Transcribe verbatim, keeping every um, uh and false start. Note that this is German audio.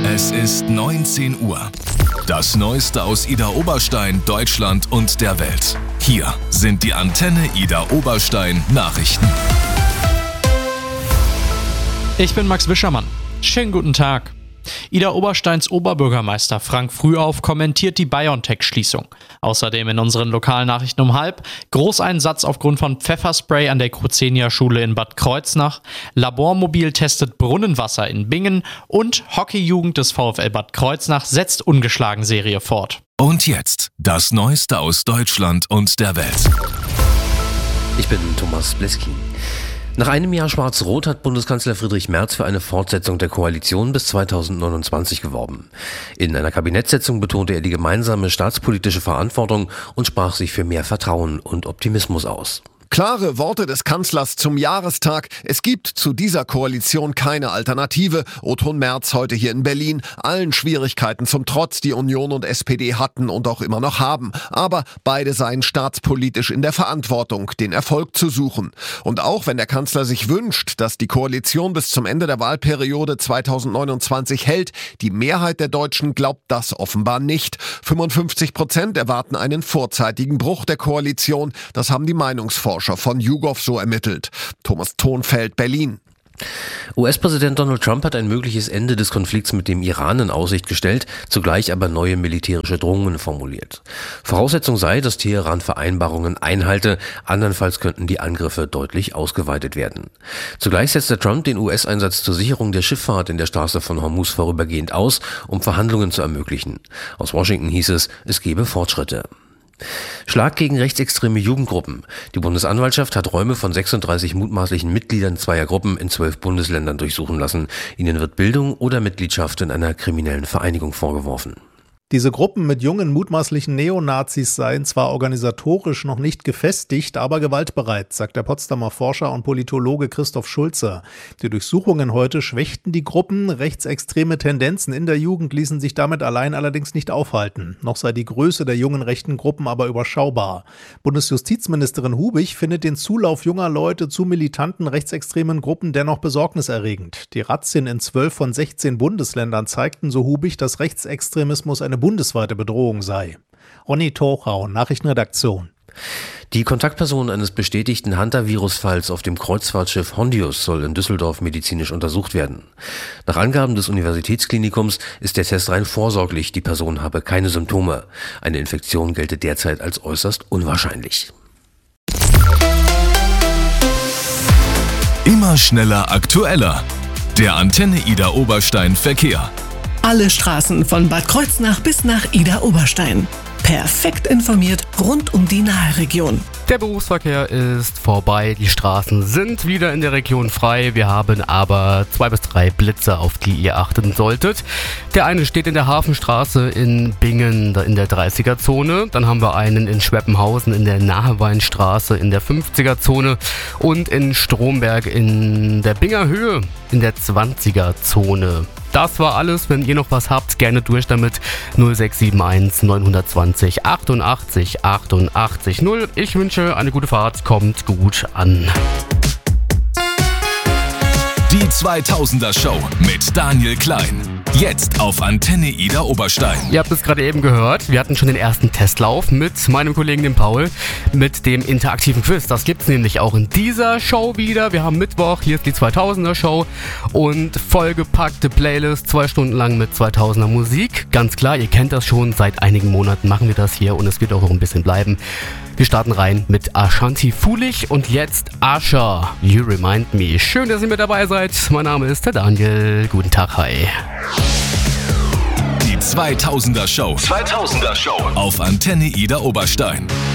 Es ist neunzehn Uhr. Das Neueste aus Idar Oberstein, Deutschland und der Welt. Hier sind die Antenne Idar Oberstein Nachrichten. Ich bin Max Wischermann. Schönen guten Tag. Idar Obersteins Oberbürgermeister Frank Frühauf kommentiert die BioNTech-Schließung. Außerdem in unseren lokalen Nachrichten um halb Großeinsatz aufgrund von Pfefferspray an der Cruzenia-Schule in Bad Kreuznach, Labormobil testet Brunnenwasser in Bingen und Hockeyjugend des VfL Bad Kreuznach setzt ungeschlagen Serie fort. Und jetzt das Neueste aus Deutschland und der Welt. Ich bin Thomas Bleski. Nach einem Jahr Schwarz-Rot hat Bundeskanzler Friedrich Merz für eine Fortsetzung der Koalition bis zweitausendneunundzwanzig geworben. In einer Kabinettssitzung betonte er die gemeinsame staatspolitische Verantwortung und sprach sich für mehr Vertrauen und Optimismus aus. Klare Worte des Kanzlers zum Jahrestag. Es gibt zu dieser Koalition keine Alternative. O-Ton Merz heute hier in Berlin. Allen Schwierigkeiten zum Trotz, die Union und S P D hatten und auch immer noch haben. Aber beide seien staatspolitisch in der Verantwortung, den Erfolg zu suchen. Und auch wenn der Kanzler sich wünscht, dass die Koalition bis zum Ende der Wahlperiode zweitausendneunundzwanzig hält, die Mehrheit der Deutschen glaubt das offenbar nicht. fünfundfünfzig Prozent erwarten einen vorzeitigen Bruch der Koalition. Das haben die Meinungsforscher von YouGov so ermittelt. Thomas Thonfeld, Berlin. U S-Präsident Donald Trump hat ein mögliches Ende des Konflikts mit dem Iran in Aussicht gestellt, zugleich aber neue militärische Drohungen formuliert. Voraussetzung sei, dass Teheran Vereinbarungen einhalte, andernfalls könnten die Angriffe deutlich ausgeweitet werden. Zugleich setzte Trump den U S-Einsatz zur Sicherung der Schifffahrt in der Straße von Hormuz vorübergehend aus, um Verhandlungen zu ermöglichen. Aus Washington hieß es, es gebe Fortschritte. Schlag gegen rechtsextreme Jugendgruppen. Die Bundesanwaltschaft hat Räume von sechsunddreißig mutmaßlichen Mitgliedern zweier Gruppen in zwölf Bundesländern durchsuchen lassen. Ihnen wird Bildung oder Mitgliedschaft in einer kriminellen Vereinigung vorgeworfen. Diese Gruppen mit jungen mutmaßlichen Neonazis seien zwar organisatorisch noch nicht gefestigt, aber gewaltbereit, sagt der Potsdamer Forscher und Politologe Christoph Schulze. Die Durchsuchungen heute schwächten die Gruppen. Rechtsextreme Tendenzen in der Jugend ließen sich damit allein allerdings nicht aufhalten. Noch sei die Größe der jungen rechten Gruppen aber überschaubar. Bundesjustizministerin Hubich findet den Zulauf junger Leute zu militanten rechtsextremen Gruppen dennoch besorgniserregend. Die Razzien in zwölf von sechzehn Bundesländern zeigten, so Hubich, dass Rechtsextremismus eine bundesweite Bedrohung sei. Ronny Tochau, Nachrichtenredaktion. Die Kontaktperson eines bestätigten Hunter-Virus-Falls auf dem Kreuzfahrtschiff Hondius soll in Düsseldorf medizinisch untersucht werden. Nach Angaben des Universitätsklinikums ist der Test rein vorsorglich, die Person habe keine Symptome. Eine Infektion gelte derzeit als äußerst unwahrscheinlich. Immer schneller, aktueller. Der Antenne Idar Oberstein Verkehr. Alle Straßen von Bad Kreuznach bis nach Idar Oberstein. Perfekt informiert rund um die Naheregion. Der Berufsverkehr ist vorbei, die Straßen sind wieder in der Region frei. Wir haben aber zwei bis drei Blitze, auf die ihr achten solltet. Der eine steht in der Hafenstraße in Bingen in der dreißiger-Zone. Dann haben wir einen in Schweppenhausen in der Naheweinstraße in der fünfziger-Zone und in Stromberg in der Binger Höhe in der zwanziger-Zone. Das war alles. Wenn ihr noch was habt, gerne durch damit. null sechs sieben eins neun zwei null achtundachtzig achtundachtzig null. Ich wünsche eine gute Fahrt. Kommt gut an. Die zweitausender Show mit Daniel Klein. Jetzt auf Antenne Idar Oberstein. Ihr habt es gerade eben gehört. Wir hatten schon den ersten Testlauf mit meinem Kollegen, dem Paul, mit dem interaktiven Quiz. Das gibt es nämlich auch in dieser Show wieder. Wir haben Mittwoch, hier ist die zweitausender Show und vollgepackte Playlist, zwei Stunden lang mit zweitausender Musik. Ganz klar, ihr kennt das schon, seit einigen Monaten machen wir das hier und es wird auch noch ein bisschen bleiben. Wir starten rein mit Ashanti Fulich und jetzt Asher, You Remind Me. Schön, dass ihr mit dabei seid. Mein Name ist der Daniel. Guten Tag, hi. Die zweitausender Show. zweitausender Show auf Antenne Idar Oberstein.